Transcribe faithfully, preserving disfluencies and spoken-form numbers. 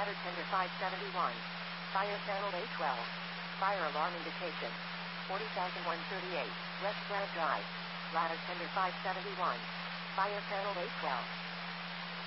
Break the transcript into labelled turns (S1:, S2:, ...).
S1: Ladder tender five seventy-one. Fire channel A twelve. Fire alarm indication. forty thousand one hundred thirty-eight. West Grand Drive. Ladder tender five seventy-one. Fire channel A twelve.